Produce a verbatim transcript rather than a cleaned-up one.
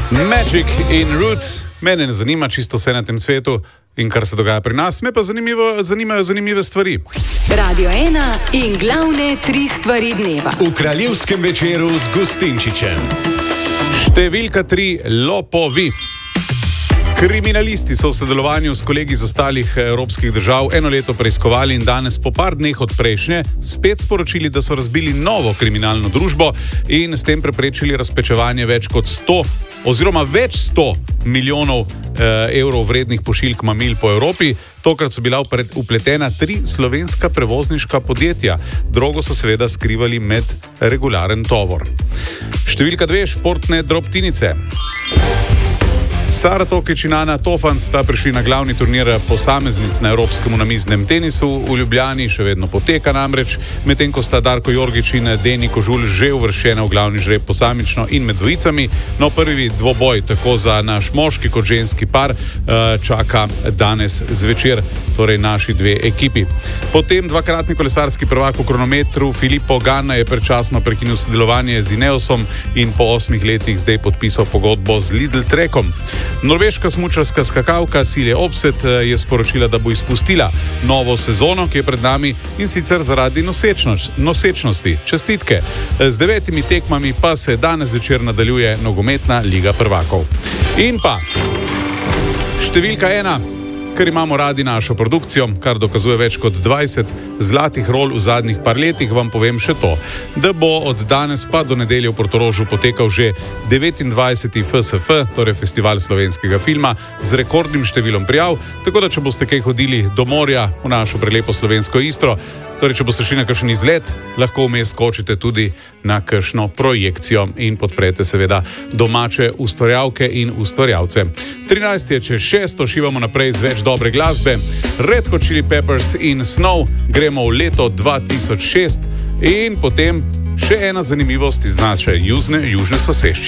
Magic in Root. Mene ne zanima čisto vse na tem svetu in kar se dogaja pri nas, me pa zanimivo, zanimajo zanimive stvari. Radio ena in glavne tri stvari dneva. V kraljevskem večeru z Gustinčičem. Številka tri, lopovi. Kriminalisti so v sodelovanju s kolegi iz ostalih evropskih držav eno leto preiskovali in danes po par dneh od prejšnje spet sporočili, da so razbili novo kriminalno družbo in s tem preprečili razpečevanje več kot sto oziroma več sto milijonov eh, evrov vrednih pošiljk mamil po Evropi. Tokrat so bila vpletena tri slovenska prevozniška podjetja. Drogo so seveda skrivali med regularen tovor. Številka dve, športne drobtinice. Sara Tokić in Ana Tofanc sta prišli na glavni turnir posameznic na evropskem namiznem tenisu. V Ljubljani še vedno poteka namreč, medtem ko sta Darko Jorgić in Deni Kožul že uvrščena v glavni žreb posamično in med dvojicami. No, prvi dvoboj tako za naš moški kot ženski par čaka danes zvečer, torej naši dve ekipi. Potem dvakratni kolesarski prvak v kronometru Filippo Ganna je predčasno prekinil sodelovanje z Ineosom in po osmih letih zdaj podpisal pogodbo z Lidl Trekom. Norveška smučarska skakalka Silje Opset je sporočila, da bo izpustila novo sezono, ki je pred nami, in sicer zaradi nosečnost, nosečnosti. Čestitke. Z devetimi tekmami pa se danes večer nadaljuje nogometna Liga prvakov. In pa številka ena, ker imamo radi našo produkcijo, kar dokazuje več kot dvajset zlatih rol v zadnjih par letih, vam povem še to, da bo od danes pa do nedelje v Portorožu potekal že devetindvajseti F S F, torej Festival slovenskega filma, z rekordnim številom prijav, tako da če boste kaj hodili do morja v našo prelepo slovensko Istro, torej če boste šli na kakšen izlet, lahko vmes skočite tudi na kakšno projekcijo in podprete seveda domače ustvarjalke in ustvarjalce. trinajst je čez šest, šivamo naprej z več dobre glasbe. Red Hot Chili Peppers in Snow, gremo v leto dva tisoč šest in potem še ena zanimivost iz naše južne, južne soseščine.